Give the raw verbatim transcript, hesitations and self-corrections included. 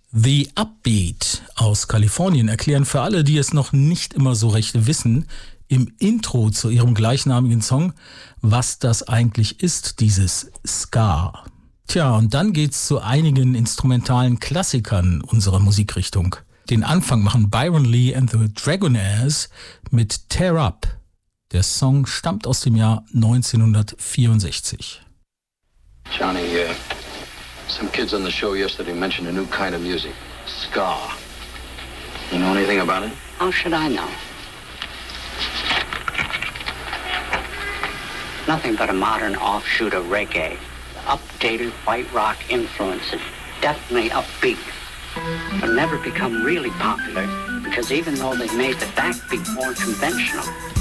The Upbeat aus Kalifornien erklären für alle, die es noch nicht immer so recht wissen, im Intro zu ihrem gleichnamigen Song, was das eigentlich ist, dieses Ska. Tja, und dann geht's zu einigen instrumentalen Klassikern unserer Musikrichtung. Den Anfang machen Byron Lee and the Dragonaires mit Tear Up. Der Song stammt aus dem Jahr neunzehnhundertvierundsechzig. Johnny, uh, some kids on the show yesterday mentioned a new kind of music, ska. You know anything about it? How should I know? Nothing but a modern offshoot of reggae. Updated white rock influences, definitely upbeat, but never become really popular because even though they made the backbeat more conventional,